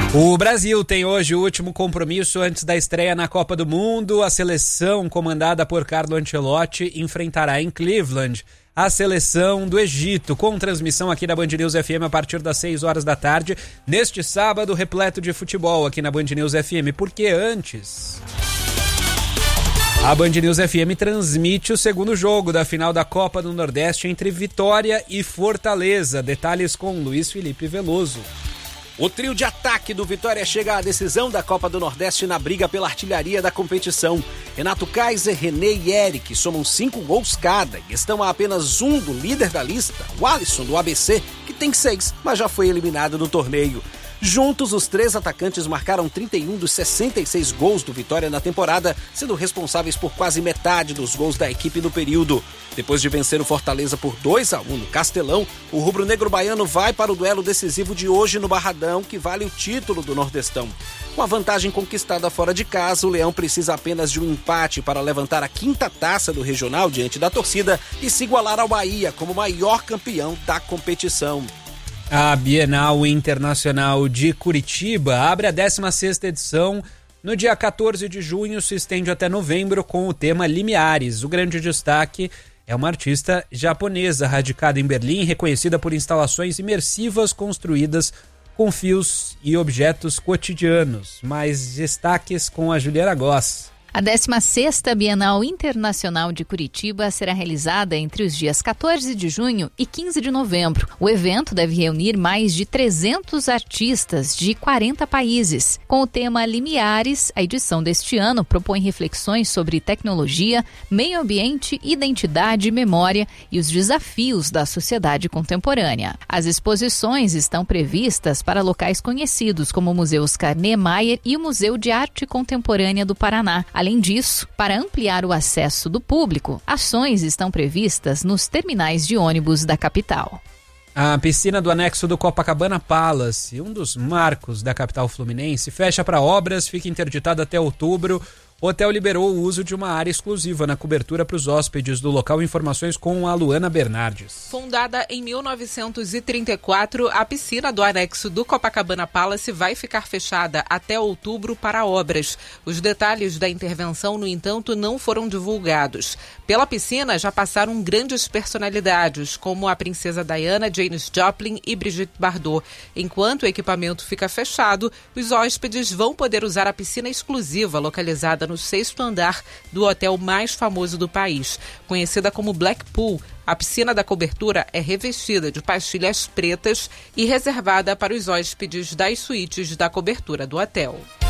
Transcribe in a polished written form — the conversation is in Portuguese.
O Brasil tem hoje o último compromisso antes da estreia na Copa do Mundo. A seleção, comandada por Carlo Ancelotti, enfrentará em Cleveland a seleção do Egito, com transmissão aqui da Band News FM a partir das 6 horas da tarde, neste sábado repleto de futebol aqui na Band News FM, porque antes a Band News FM transmite o segundo jogo da final da Copa do Nordeste entre Vitória e Fortaleza. Detalhes com Luiz Felipe Veloso. O trio de ataque do Vitória chega à decisão da Copa do Nordeste na briga pela artilharia da competição. Renato Kaiser, René e Eric somam 5 gols cada e estão a apenas um do líder da lista, o Alisson do ABC, que tem 6, mas já foi eliminado do torneio. Juntos, os 3 atacantes marcaram 31 dos 66 gols do Vitória na temporada, sendo responsáveis por quase metade dos gols da equipe no período. Depois de vencer o Fortaleza por 2-1 no Castelão, o rubro-negro baiano vai para o duelo decisivo de hoje no Barradão, que vale o título do Nordestão. Com a vantagem conquistada fora de casa, o Leão precisa apenas de um empate para levantar a 5ª taça do regional diante da torcida e se igualar ao Bahia como maior campeão da competição. A Bienal Internacional de Curitiba abre a 16ª edição. No dia 14 de junho se estende até novembro com o tema Limiares. O grande destaque é uma artista japonesa radicada em Berlim, reconhecida por instalações imersivas construídas com fios e objetos cotidianos. Mais destaques com a Juliana Goss. A 16ª Bienal Internacional de Curitiba será realizada entre os dias 14 de junho e 15 de novembro. O evento deve reunir mais de 300 artistas de 40 países. Com o tema Limiares, a edição deste ano propõe reflexões sobre tecnologia, meio ambiente, identidade, memória e os desafios da sociedade contemporânea. As exposições estão previstas para locais conhecidos como o Museu Oscar Niemeyer e o Museu de Arte Contemporânea do Paraná. Além disso, para ampliar o acesso do público, ações estão previstas nos terminais de ônibus da capital. A piscina do anexo do Copacabana Palace, um dos marcos da capital fluminense, fecha para obras, fica interditada até outubro. O hotel liberou o uso de uma área exclusiva na cobertura para os hóspedes do local. Informações com a Luana Bernardes. Fundada em 1934, a piscina do anexo do Copacabana Palace vai ficar fechada até outubro para obras. Os detalhes da intervenção, no entanto, não foram divulgados. Pela piscina já passaram grandes personalidades, como a princesa Diana, Janis Joplin e Brigitte Bardot. Enquanto o equipamento fica fechado, os hóspedes vão poder usar a piscina exclusiva localizada no 6º andar do hotel mais famoso do país. Conhecida como Blackpool, a piscina da cobertura é revestida de pastilhas pretas e reservada para os hóspedes das suítes da cobertura do hotel.